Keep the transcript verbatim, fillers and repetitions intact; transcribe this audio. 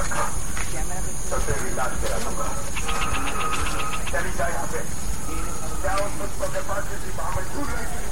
रखा, तो तेरी लाश तेरा दूंगा। चली जाए यहाँ से। क्या उस मुझको के पास किसी बामन ढूंढ रही थी?